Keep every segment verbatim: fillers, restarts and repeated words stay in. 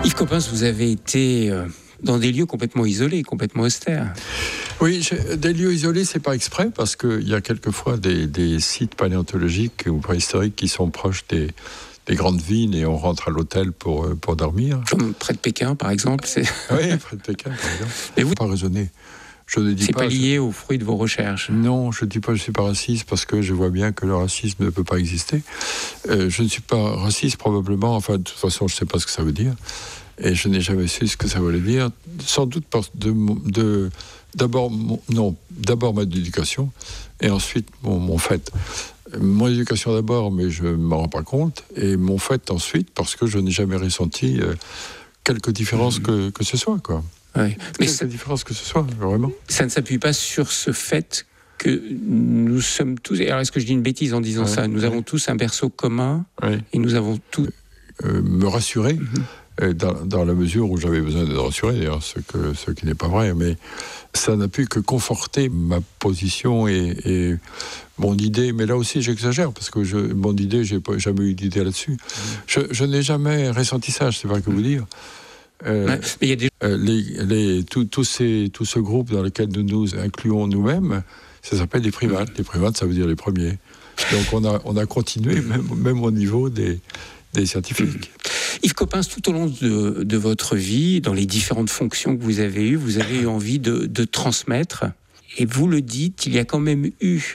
Yves Coppens, vous avez été euh, dans des lieux complètement isolés, complètement austères. Oui, des lieux isolés, c'est pas exprès, parce qu'il y a quelquefois des, des sites paléontologiques ou préhistoriques qui sont proches des, des grandes villes et on rentre à l'hôtel pour, pour dormir. Comme près de Pékin, par exemple. C'est... Oui, près de Pékin, par exemple. Mais vous, pas raisonner. Je ne dis c'est pas, pas lié je... au fruit de vos recherches. Non, je ne dis pas que je ne suis pas raciste parce que je vois bien que le racisme ne peut pas exister. Euh, je ne suis pas raciste probablement, enfin de toute façon je ne sais pas ce que ça veut dire et je n'ai jamais su ce que ça voulait dire. Sans doute parce de, de d'abord mon, non, d'abord ma éducation et ensuite mon, mon fait. Mon éducation d'abord, mais je ne m'en rends pas compte, et mon fait ensuite parce que je n'ai jamais ressenti euh, quelque différence mmh. que, que ce soit, quoi. Oui. Mais Quelle ça, différence que ce soit, vraiment. Ça ne s'appuie pas sur ce fait que nous sommes tous... Alors, est-ce que je dis une bêtise en disant ouais, ça ? Nous ouais. avons tous un berceau commun ouais. et nous avons tous... Euh, me rassurer, mm-hmm. dans, dans la mesure où j'avais besoin d'être rassuré, d'ailleurs, ce, que, ce qui n'est pas vrai, mais ça n'a pu que conforter ma position et, et mon idée. Mais là aussi, j'exagère, parce que je, mon idée, je n'ai jamais eu d'idée là-dessus. Mm. Je, je n'ai jamais ressenti ça, je ne sais pas que vous dire. Euh, ouais, mais y a des... euh, les, les, tout, tout, ces, tout ce groupe dans lequel nous nous incluons nous-mêmes, ça s'appelle les primates. Mmh. Les primates, ça veut dire les premiers. Donc on a, on a continué, même, même au niveau des, des scientifiques. Mmh. Yves Coppens, tout au long de, de votre vie, dans les différentes fonctions que vous avez eues, vous avez eu envie de, de transmettre. Et vous le dites, il y a quand même eu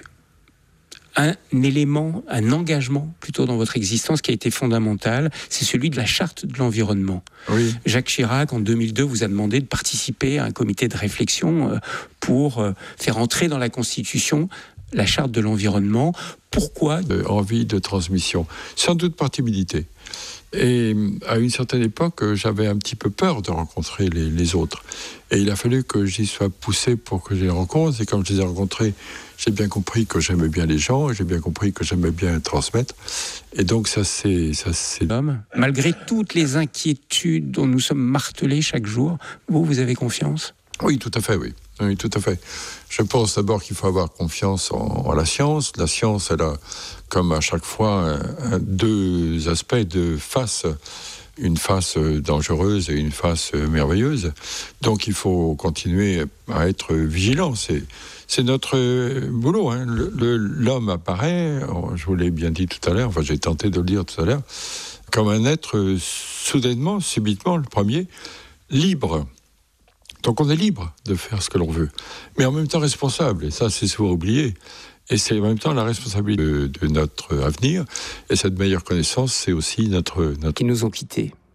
un élément, un engagement plutôt dans votre existence qui a été fondamental, c'est celui de la charte de l'environnement. Oui. Jacques Chirac, en deux mille deux, vous a demandé de participer à un comité de réflexion pour faire entrer dans la Constitution la charte de l'environnement. Pourquoi ? de Envie de transmission, sans doute par timidité. Et à une certaine époque, j'avais un petit peu peur de rencontrer les, les autres. Et il a fallu que j'y sois poussé pour que je les rencontre. Et quand je les ai rencontrés, j'ai bien compris que j'aimais bien les gens, j'ai bien compris que j'aimais bien transmettre. Et donc ça c'est... Ça, c'est... Malgré toutes les inquiétudes dont nous sommes martelés chaque jour, vous, vous avez confiance ? Oui, tout à fait, oui. Oui, tout à fait. Je pense d'abord qu'il faut avoir confiance en, en la science. La science, elle a, comme à chaque fois, un, un, deux aspects, deux faces. Une face dangereuse et une face merveilleuse. Donc il faut continuer à être vigilant. C'est, c'est notre boulot. Hein. Le, le, l'homme apparaît, je vous l'ai bien dit tout à l'heure, enfin j'ai tenté de le dire tout à l'heure, comme un être soudainement, subitement, le premier, libre. Donc on est libre de faire ce que l'on veut, mais en même temps responsable, et ça c'est souvent oublié. Et c'est en même temps la responsabilité de, de notre avenir. Et cette meilleure connaissance, c'est aussi notre... notre... Qui nous ont quittés.